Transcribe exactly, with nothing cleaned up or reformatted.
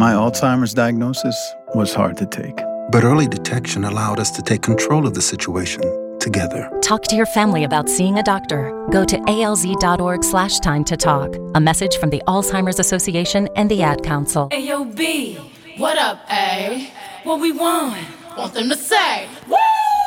My Alzheimer's diagnosis was hard to take. But early detection allowed us to take control of the situation together. Talk to your family about seeing a doctor. Go to alz.org slash time to talk. A message from the Alzheimer's Association and the Ad Council. Ayo, B, what up, A? What we want? Want them to say, woo!